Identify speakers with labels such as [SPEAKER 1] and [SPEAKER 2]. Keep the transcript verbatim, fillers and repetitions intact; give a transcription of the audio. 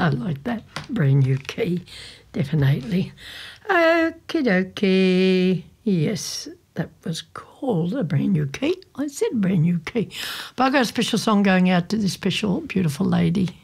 [SPEAKER 1] I like that. Brand new key, definitely. Okie dokie. Yes, that was called a brand new key. I said brand new key. But I've got a special song going out to this special, beautiful lady.